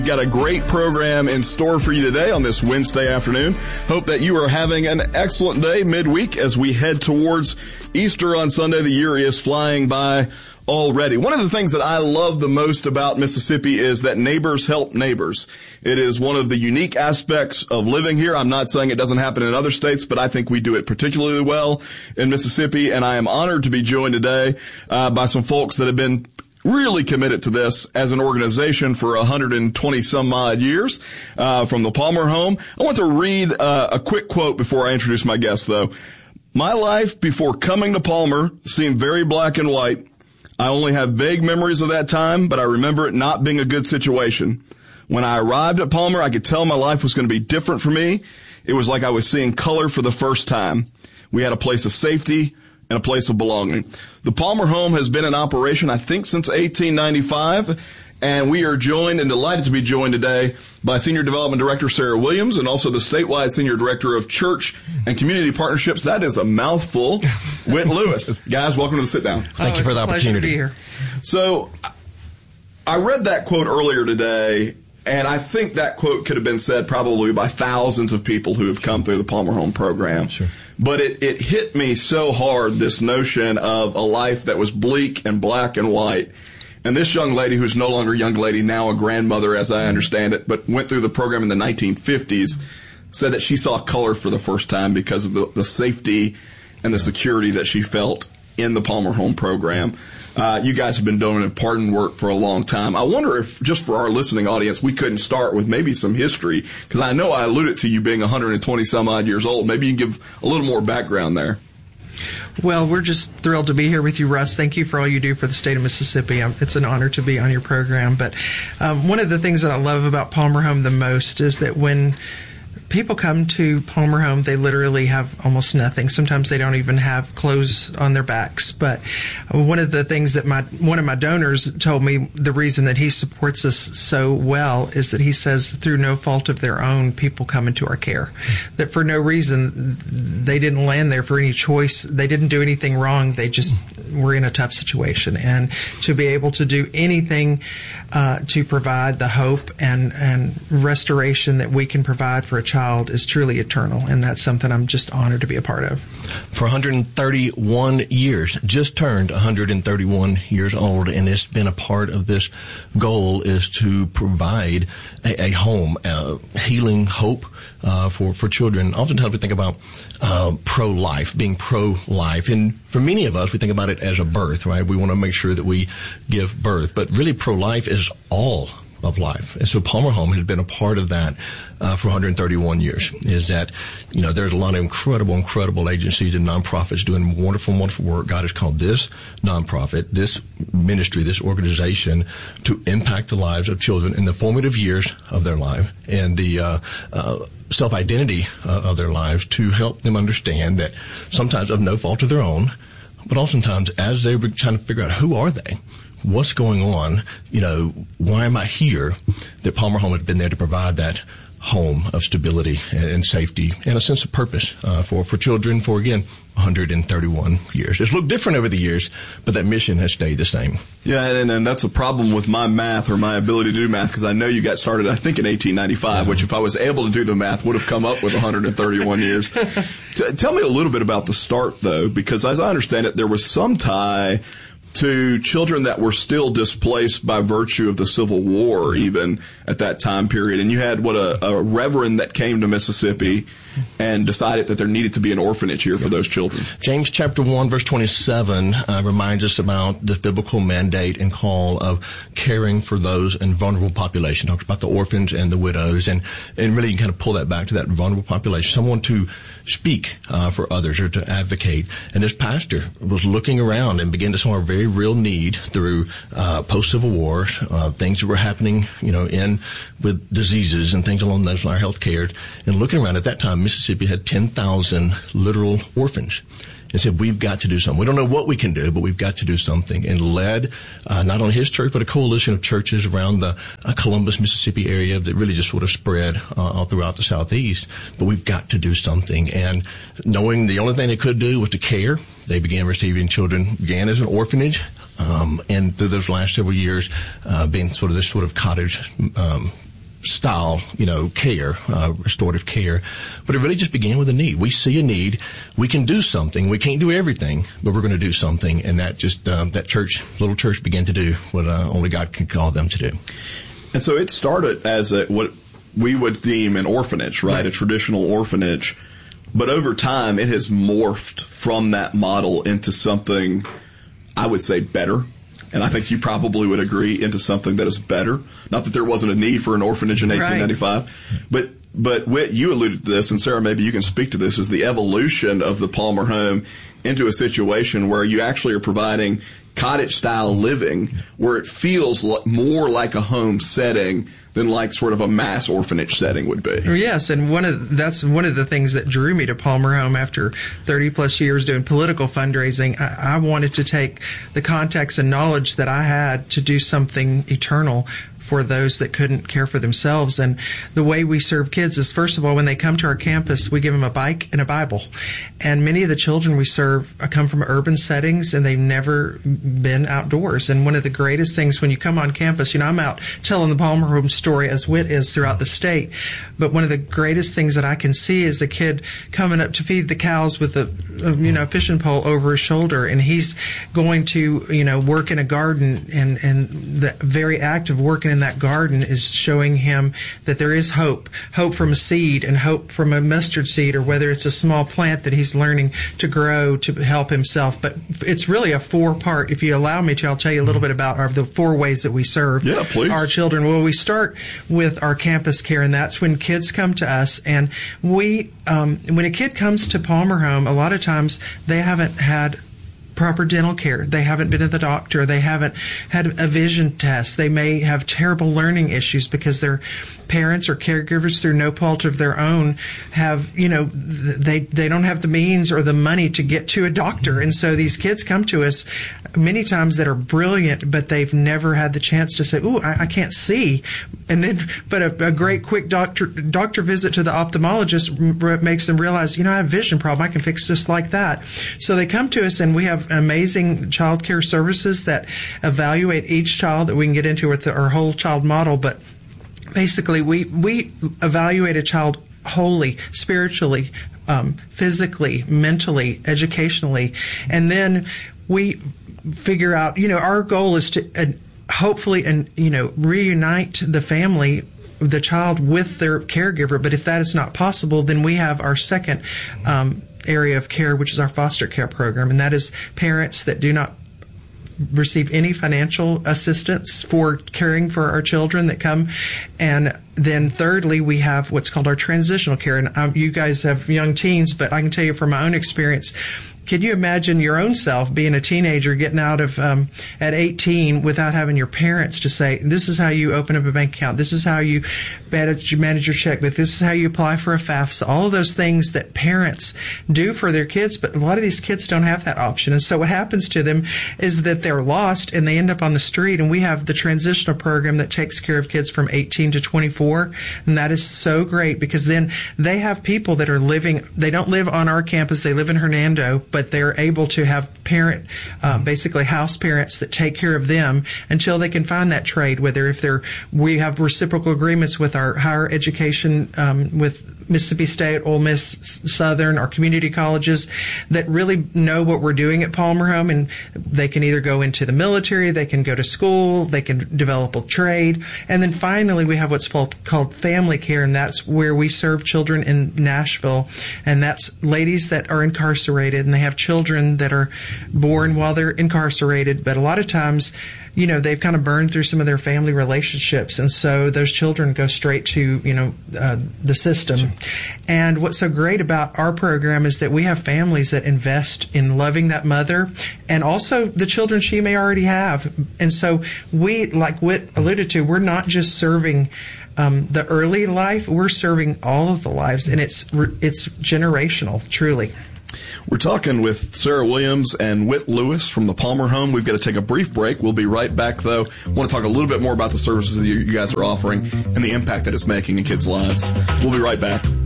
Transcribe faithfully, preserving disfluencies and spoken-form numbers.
Got a great program in store for you today on this Wednesday afternoon. Hope that you are having an excellent day midweek as we head towards Easter on Sunday. The year is flying by already. One of the things that I love the most about Mississippi is that neighbors help neighbors. It is one of the unique aspects of living here. I'm not saying it doesn't happen in other states, but I think we do it particularly well in Mississippi, and I am honored to be joined today uh, by some folks that have been really committed to this as an organization for one hundred twenty some odd years, uh, from the Palmer Home. I want to read uh, a quick quote before I introduce my guest, though. My life before coming to Palmer seemed very black and white. I only have vague memories of that time, but I remember it not being a good situation. When I arrived at Palmer, I could tell my life was going to be different for me. It was like I was seeing color for the first time. We had a place of safety and a place of belonging. The Palmer Home has been in operation, I think, since eighteen ninety-five, and we are joined and delighted to be joined today by Senior Development Director Sarah Williams and also the statewide Senior Director of Church and Community Partnerships. That is a mouthful. Whit Lewis. Guys, welcome to the sit down. Thank oh, you for the opportunity. To be here. So, I read that quote earlier today, and I think that quote could have been said probably by thousands of people who have come through the Palmer Home program. Sure. But it, it hit me so hard, this notion of a life that was bleak and black and white. And this young lady, who's no longer a young lady, now a grandmother as I understand it, but went through the program in the nineteen fifties, said that she saw color for the first time because of the, the safety and the security that she felt in the Palmer Home program. Uh, you guys have been doing important work for a long time. I wonder if, just for our listening audience, we couldn't start with maybe some history, because I know I alluded to you being one hundred twenty some odd years old. Maybe you can give a little more background there. Well, we're just thrilled to be here with you, Russ. Thank you for all you do for the state of Mississippi. Um, it's an honor to be on your program. But um, one of the things that I love about Palmer Home the most is that when people come to Palmer Home, they literally have almost nothing. Sometimes they don't even have clothes on their backs. But one of the things that my one of my donors told me, the reason that he supports us so well is that he says through no fault of their own, people come into our care. That for no reason, they didn't land there for any choice. They didn't do anything wrong. They just were in a tough situation. And to be able to do anything uh, to provide the hope and, and restoration that we can provide for a child is truly eternal, and that's something I'm just honored to be a part of. For one hundred thirty-one years, just turned one hundred thirty-one years old, and it's been a part of this goal is to provide a, a home, uh, healing hope uh, for, for children. Oftentimes we think about uh, pro-life, being pro-life, and for many of us, we think about it as a birth, right? We want to make sure that we give birth, but really pro-life is all of life. And so Palmer Home has been a part of that uh, for one hundred thirty-one years, is that, you know, there's a lot of incredible, incredible agencies and nonprofits doing wonderful, wonderful work. God has called this nonprofit, this ministry, this organization to impact the lives of children in the formative years of their life and the uh, uh, self-identity uh, of their lives, to help them understand that sometimes of no fault of their own, but oftentimes as they were trying to figure out who are they, what's going on, you know, why am I here, that Palmer Home has been there to provide that home of stability and safety and a sense of purpose uh, for, for children for, again, one hundred thirty-one years. It's looked different over the years, but that mission has stayed the same. Yeah, and, and that's a problem with my math or my ability to do math, because I know you got started, I think, in eighteen ninety-five, yeah. Which if I was able to do the math would have come up with one hundred thirty-one years. T- tell me a little bit about the start, though, because as I understand it, there was some tie to children that were still displaced by virtue of the Civil War, even at that time period. And you had what a, a reverend that came to Mississippi and decided that there needed to be an orphanage here for those children. James chapter one, verse twenty-seven uh, reminds us about this biblical mandate and call of caring for those in vulnerable population. Talks about the orphans and the widows, and, and really you kind of pull that back to that vulnerable population, someone to speak uh, for others or to advocate. And this pastor was looking around and began to see a very real need through uh, post-Civil War, uh, things that were happening, you know, in with diseases and things along those lines, our health care. And looking around at that time, Mississippi had ten thousand literal orphans. And said, we've got to do something. We don't know what we can do, but we've got to do something. And led uh, not only his church, but a coalition of churches around the uh, Columbus, Mississippi area that really just sort of spread uh, all throughout the Southeast. But we've got to do something. And knowing the only thing they could do was to care, they began receiving children, began as an orphanage, um, and through those last several years, uh, being sort of this sort of cottage um style, you know, care, uh, restorative care. But it really just began with a need. We see a need. We can do something. We can't do everything, but we're going to do something. And that just, um, that church, little church began to do what uh, only God can call them to do. And so it started as a, what we would deem an orphanage, right? right? A traditional orphanage. But over time, it has morphed from that model into something, I would say, better. And I think you probably would agree, into something that is better. Not that there wasn't a need for an orphanage in eighteen ninety-five. Right. But, but Whit, you alluded to this, and Sarah, maybe you can speak to this, is the evolution of the Palmer home into a situation where you actually are providing cottage-style living, where it feels more like a home setting than like sort of a mass orphanage setting would be. Yes, and one of that's one of the things that drew me to Palmer Home after thirty plus years doing political fundraising. I, I wanted to take the context and knowledge that I had to do something eternal for those that couldn't care for themselves. And the way we serve kids is, first of all, when they come to our campus, we give them a bike and a Bible. And many of the children we serve come from urban settings, and they've never been outdoors. And one of the greatest things when you come on campus, you know, I'm out telling the Palmer Home story as Whit is throughout the state, but one of the greatest things that I can see is a kid coming up to feed the cows with a, you know, fishing pole over his shoulder, and he's going to, you know, work in a garden, and, and the very act of working in that garden is showing him that there is hope, hope from a seed and hope from a mustard seed, or whether it's a small plant that he's learning to grow to help himself. But it's really a four part. If you allow me to, I'll tell you a little bit about our, the four ways that we serve yeah, please. our children. Well, we start with our campus care, and that's when kids come to us. And we, um, when a kid comes to Palmer Home, a lot of times they haven't had proper dental care. They haven't been to the doctor. They haven't had a vision test. They may have terrible learning issues because their parents or caregivers, through no fault of their own, have, you know, they they don't have the means or the money to get to a doctor. And so these kids come to us many times that are brilliant, but they've never had the chance to say, ooh, I, I can't see. And then, but a, a great quick doctor doctor visit to the ophthalmologist r- makes them realize, you know, I have a vision problem. I can fix just like that. So they come to us, and we have amazing child care services that evaluate each child that we can get into with the, our whole child model. But basically, we, we evaluate a child wholly, spiritually, um, physically, mentally, educationally, and then we figure out, you know, our goal is to uh, hopefully, and you know, reunite the family, the child with their caregiver. But if that is not possible, then we have our second um, area of care, which is our foster care program, and that is parents that do not receive any financial assistance for caring for our children that come. And then thirdly, we have what's called our transitional care. And um, you guys have young teens, but I can tell you from my own experience, can you imagine your own self being a teenager, getting out of um, at eighteen without having your parents to say, this is how you open up a bank account, this is how you manage, manage your checkbook, this is how you apply for a FAFSA, all of those things that parents do for their kids, but a lot of these kids don't have that option. And so what happens to them is that they're lost and they end up on the street. And we have the transitional program that takes care of kids from eighteen to twenty-four, and that is so great because then they have people that are living, they don't live on our campus, they live in Hernando, but they're able to have parent, uh, basically house parents that take care of them until they can find that trade, whether if they're, we have reciprocal agreements with our higher education, um, with Mississippi State, Ole Miss Southern, our community colleges that really know what we're doing at Palmer Home, and they can either go into the military, they can go to school, they can develop a trade. And then finally, we have what's called family care, and that's where we serve children in Nashville, and that's ladies that are incarcerated, and they have children that are born while they're incarcerated, but a lot of times, you know, they've kind of burned through some of their family relationships, and so those children go straight to, you know, uh, the system. And what's so great about our program is that we have families that invest in loving that mother and also the children she may already have. And so we, like Whit alluded to, we're not just serving um, the early life, we're serving all of the lives, and it's it's generational, truly. We're talking with Sarah Williams and Whit Lewis from the Palmer Home. We've got to take a brief break. We'll be right back, though. I want to talk a little bit more about the services that you guys are offering and the impact that it's making in kids' lives. We'll be right back.